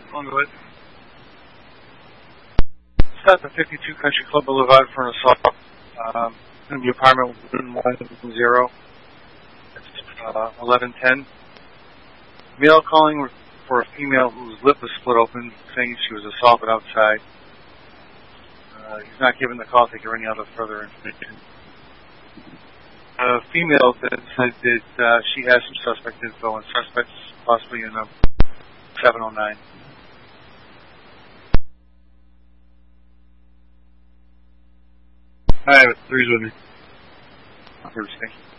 On the way. Stop at 52 Country Club Boulevard for an assault. Going to be apartment 110. It's 1110. Male calling for a female whose lip was split open, saying she was assaulted outside. He's not given the call to get any other further information. A female that said that she has some suspect info and suspects possibly in 709. Alright, three's with me. Thank you.